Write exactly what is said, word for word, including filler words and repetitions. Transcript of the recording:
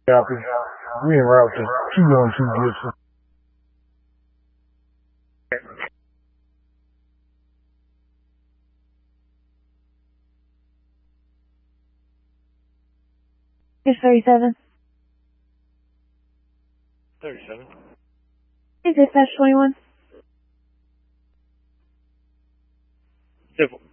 Yeah, cause we en route to two one two Gibson. Is thirty-seven. thirty-seven. Is dispatch twenty-one? Civil.